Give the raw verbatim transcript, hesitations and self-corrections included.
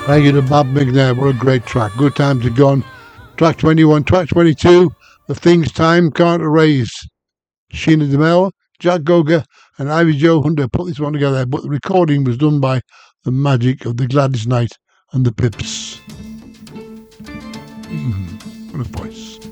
Thank you to Bob McNair. What a great track. Good Times Are Gone. Track twenty-one. Track twenty-two. The Things Time Can't Erase. Sheena DeMel, Jack Goga, and Ivy Joe Hunter put this one together, but the recording was done by the magic of the Gladys Knight and the Pips. Mm-hmm. What a voice.